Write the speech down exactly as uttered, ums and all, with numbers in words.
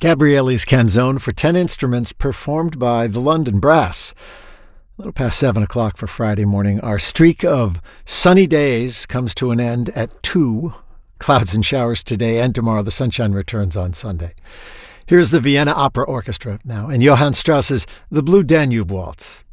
Gabrielli's Canzone for ten instruments performed by the London Brass. A little past seven o'clock for Friday morning. Our streak of sunny days comes to an end at two. Clouds and showers today and tomorrow. The sunshine returns on Sunday. Here's the Vienna Opera Orchestra now, and Johann Strauss's The Blue Danube Waltz.